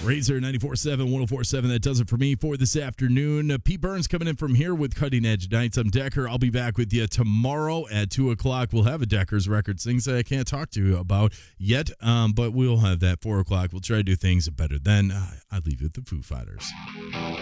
Razor 94.7, 104.7. That does it for me for this afternoon. Pete Burns coming in from here with Cutting Edge Nights. I'm Decker. I'll be back with you tomorrow at 2 o'clock. We'll have a Decker's Records, things that I can't talk to you about yet, but we'll have that 4 o'clock. We'll try to do things better then. I leave you with the Foo Fighters.